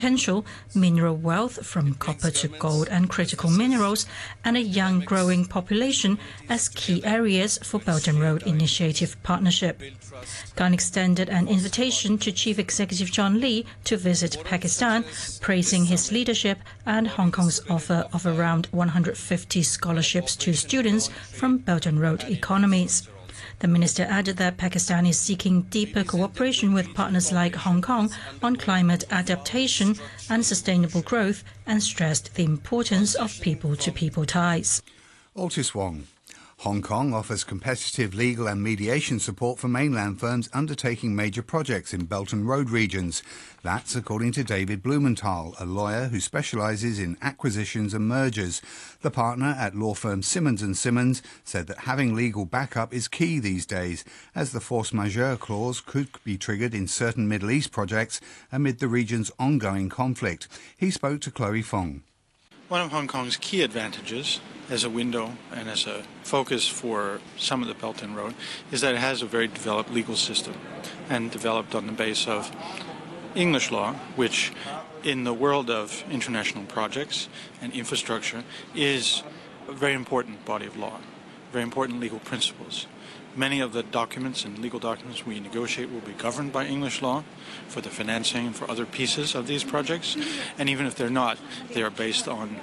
potential, mineral wealth from copper to gold and critical minerals, and a young growing population as key areas for Belt and Road Initiative partnership. Khan extended an invitation to Chief Executive John Lee to visit Pakistan, praising his leadership and Hong Kong's offer of around 150 scholarships to students from Belt and Road economies. The minister added that Pakistan is seeking deeper cooperation with partners like Hong Kong on climate adaptation and sustainable growth, and stressed the importance of people-to-people ties. Altis Wong. Hong Kong offers competitive legal and mediation support for mainland firms undertaking major projects in Belt and Road regions. That's according to David Blumenthal, a lawyer who specialises in acquisitions and mergers. The partner at law firm Simmons & Simmons said that having legal backup is key these days, as the force majeure clause could be triggered in certain Middle East projects amid the region's ongoing conflict. He spoke to Chloe Fong. One of Hong Kong's key advantages as a window and as a focus for some of the Belt and Road is that it has a very developed legal system, and developed on the base of English law, which in the world of international projects and infrastructure is a very important body of law, very important legal principles. Many of the documents and legal documents we negotiate will be governed by English law for the financing and for other pieces of these projects. And even if they're not, they are based on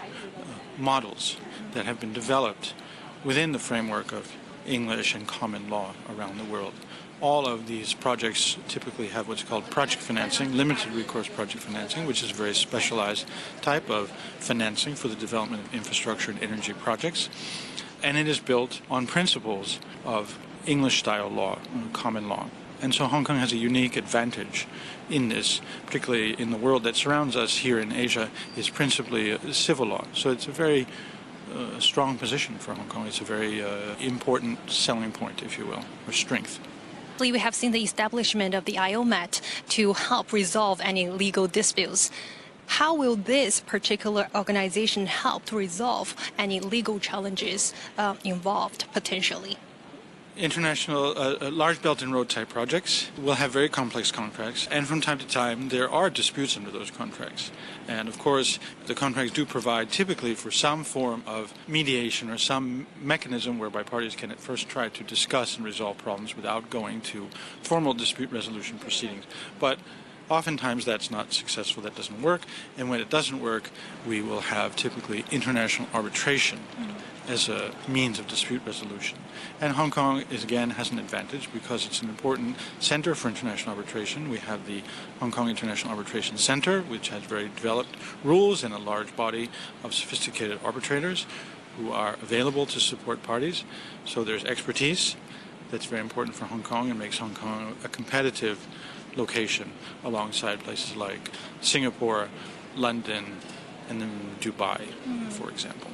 models that have been developed within the framework of English and common law around the world. All of these projects typically have what's called project financing, limited recourse project financing, which is a very specialized type of financing for the development of infrastructure and energy projects. And it is built on principles of English-style law, common law. And so Hong Kong has a unique advantage in this, particularly in the world that surrounds us here in Asia, is principally civil law. So it's a very strong position for Hong Kong. It's a very important selling point, if you will, or strength. We have seen the establishment of the IOMAT to help resolve any legal disputes. How will this particular organization help to resolve any legal challenges involved potentially? International, large Belt and Road type projects will have very complex contracts, and from time to time there are disputes under those contracts. And of course, the contracts do provide typically for some form of mediation or some mechanism whereby parties can at first try to discuss and resolve problems without going to formal dispute resolution proceedings. But oftentimes that's not successful, that doesn't work, and when it doesn't work, we will have typically international arbitration as a means of dispute resolution. And Hong Kong has an advantage because it's an important center for international arbitration. We have the Hong Kong International Arbitration Center, which has very developed rules and a large body of sophisticated arbitrators who are available to support parties. So there's expertise that's very important for Hong Kong and makes Hong Kong a competitive location alongside places like Singapore, London, and then Dubai, for example.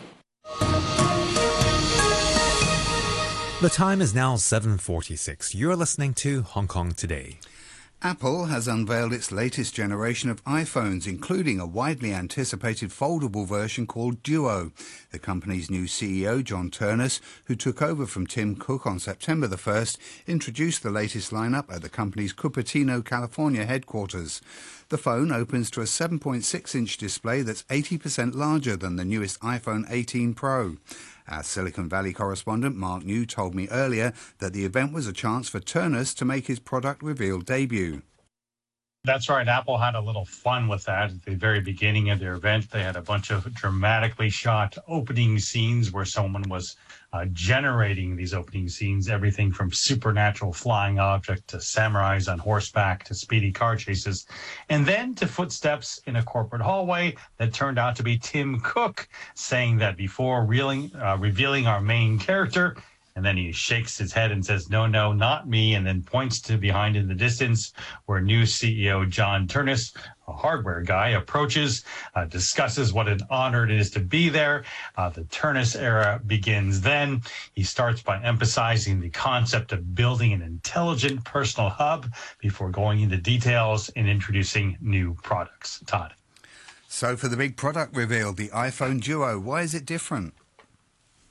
The time is now 7:46. You're listening to Hong Kong Today. Apple has unveiled its latest generation of iPhones, including a widely anticipated foldable version called Duo. The company's new CEO, John Ternus, who took over from Tim Cook on September the 1st, introduced the latest lineup at the company's Cupertino, California headquarters. The phone opens to a 7.6-inch display that's 80% larger than the newest iPhone 18 Pro. Our Silicon Valley correspondent Mark New told me earlier that the event was a chance for Ternus to make his product reveal debut. That's right. Apple had a little fun with that. At the very beginning of their event, they had a bunch of dramatically shot opening scenes where someone was generating these opening scenes, everything from supernatural flying object to samurais on horseback to speedy car chases, and then to footsteps in a corporate hallway that turned out to be Tim Cook saying that before revealing our main character. And then he shakes his head and says, no, not me, and then points to behind in the distance where new CEO John Ternus, a hardware guy, approaches, discusses what an honor it is to be there. The Ternus era begins then. He starts by emphasizing the concept of building an intelligent personal hub before going into details and introducing new products. Todd. So for the big product reveal, the iPhone Duo, why is it different?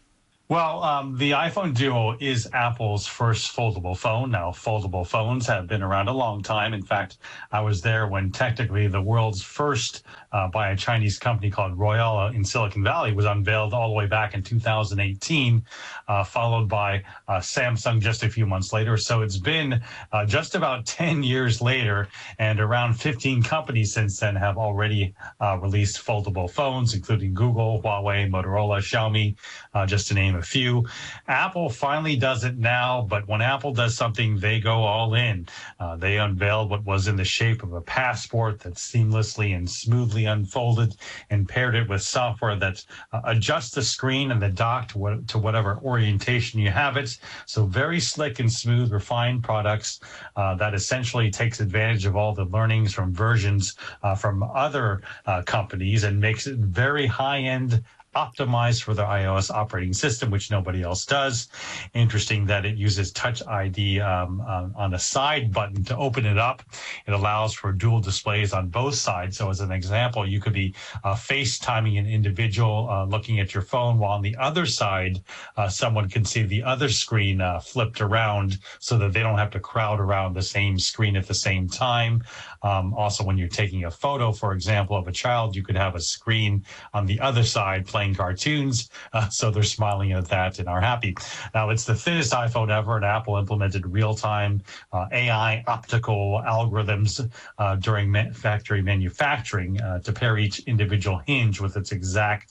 Well, the iPhone Duo is Apple's first foldable phone. Now, foldable phones have been around a long time. In fact, I was there when technically the world's first by a Chinese company called Royale in Silicon Valley was unveiled all the way back in 2018, followed by Samsung just a few months later. So it's been just about 10 years later, and around 15 companies since then have already released foldable phones, including Google, Huawei, Motorola, Xiaomi, just to name a few. Apple finally does it now, but when Apple does something, they go all in. They unveiled what was in the shape of a passport that seamlessly and smoothly unfolded and paired it with software that adjusts the screen and the dock to whatever orientation you have it. So very slick and smooth, refined products that essentially takes advantage of all the learnings from versions from other companies and makes it very high-end, optimized for the iOS operating system, which nobody else does. Interesting that it uses Touch ID on a side button to open it up. It allows for dual displays on both sides. So as an example, you could be FaceTiming an individual looking at your phone, while on the other side, someone can see the other screen flipped around so that they don't have to crowd around the same screen at the same time. Also, when you're taking a photo, for example, of a child, you could have a screen on the other side playing cartoons, so they're smiling at that and are happy. Now, it's the thinnest iPhone ever, and Apple implemented real-time AI optical algorithms during factory manufacturing to pair each individual hinge with its exact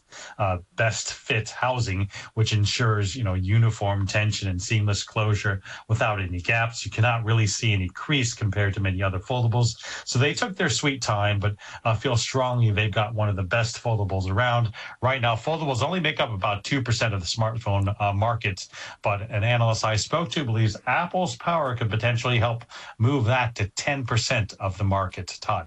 best fit housing, which ensures, uniform tension and seamless closure without any gaps. You cannot really see any crease compared to many other foldables. So they took their sweet time, but feel strongly they've got one of the best foldables around. Right now, foldables only make up about 2% of the smartphone market, but an analyst I spoke to believes Apple's power could potentially help move that to 10% of the market. Todd.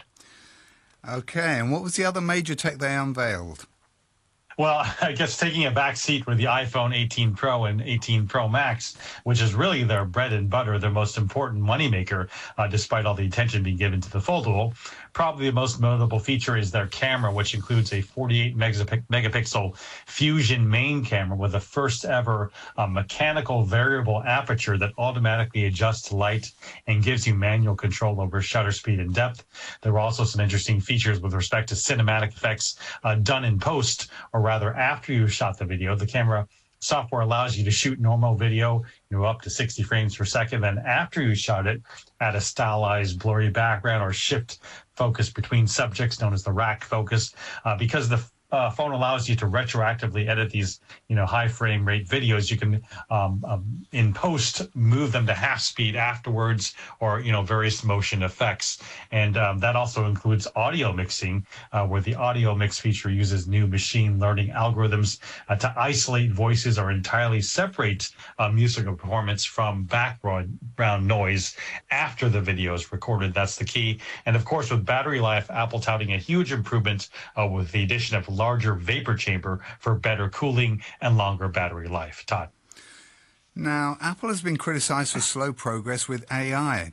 Okay, and what was the other major tech they unveiled? Well, I guess taking a back seat were the iPhone 18 Pro and 18 Pro Max, which is really their bread and butter, their most important moneymaker, despite all the attention being given to the foldable. Probably the most notable feature is their camera, which includes a 48 megapixel Fusion main camera with the first ever mechanical variable aperture that automatically adjusts light and gives you manual control over shutter speed and depth. There were also some interesting features with respect to cinematic effects done in post, or rather after you shot the video. The camera software allows you to shoot normal video, up to 60 frames per second. Then after you shot it, add a stylized blurry background or shift focus between subjects, known as the rack focus, because the phone allows you to retroactively edit these, high frame rate videos. You can, in post, move them to half speed afterwards, or, various motion effects. And that also includes audio mixing, where the audio mix feature uses new machine learning algorithms to isolate voices or entirely separate musical performance from background noise after the video is recorded. That's the key. And of course, with battery life, Apple touting a huge improvement with the addition of larger vapor chamber for better cooling and longer battery life. Todd. Now, Apple has been criticized for slow progress with AI.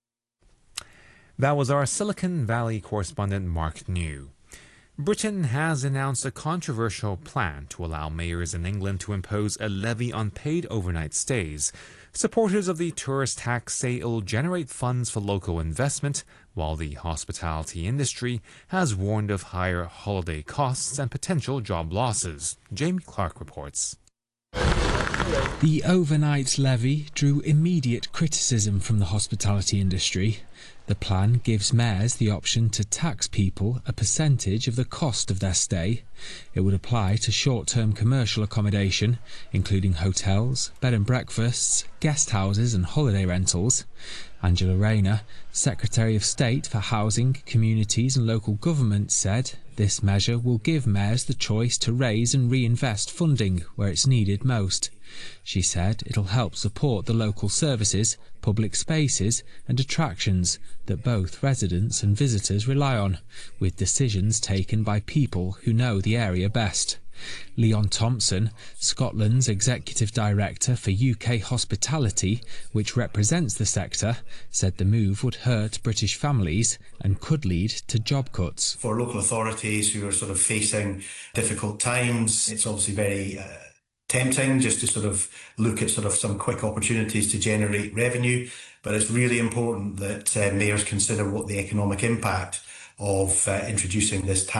That was our Silicon Valley correspondent Mark New. Britain has announced a controversial plan to allow mayors in England to impose a levy on paid overnight stays. Supporters of the tourist tax say it will generate funds for local investment, while the hospitality industry has warned of higher holiday costs and potential job losses. Jamie Clark reports. The overnight levy drew immediate criticism from the hospitality industry. The plan gives mayors the option to tax people a percentage of the cost of their stay. It would apply to short-term commercial accommodation, including hotels, bed and breakfasts, guest houses and holiday rentals. Angela Rayner, Secretary of State for Housing, Communities and Local Government, said this measure will give mayors the choice to raise and reinvest funding where it's needed most. She said it'll help support the local services, public spaces and attractions that both residents and visitors rely on, with decisions taken by people who know the area best. Leon Thompson, Scotland's Executive Director for UK Hospitality, which represents the sector, said the move would hurt British families and could lead to job cuts. For local authorities who are sort of facing difficult times, it's obviously very tempting just to sort of look at sort of some quick opportunities to generate revenue, but it's really important that mayors consider what the economic impact of introducing this tax